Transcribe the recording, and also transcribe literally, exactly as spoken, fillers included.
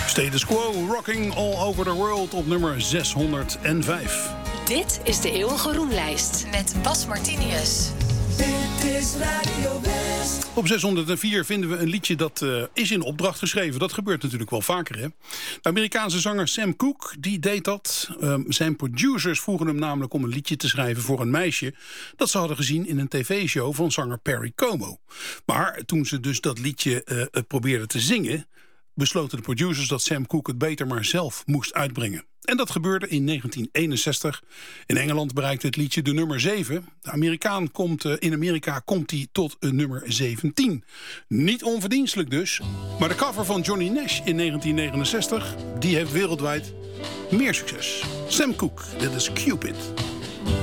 Status Quo, Rocking All Over the World op nummer zeshonderdvijf. Dit is de Eeuwige Roemlijst met Bas Martinius. Dit is Radio West. Op zeshonderdvier vinden we een liedje dat uh, is in opdracht geschreven. Dat gebeurt natuurlijk wel vaker, hè? De Amerikaanse zanger Sam Cooke, die deed dat. Um, zijn producers vroegen hem namelijk om een liedje te schrijven voor een meisje dat ze hadden gezien in een tv-show van zanger Perry Como. Maar toen ze dus dat liedje uh, probeerden te zingen, besloten de producers dat Sam Cooke het beter maar zelf moest uitbrengen. En dat gebeurde in negentien eenenzestig. In Engeland bereikte het liedje de nummer zeven. De Amerikaan komt, uh, in Amerika komt hij tot uh, nummer zeventien. Niet onverdienstelijk dus. Maar de cover van Johnny Nash in negentien negenenzestig... die heeft wereldwijd meer succes. Sam Cooke, dit is Cupid.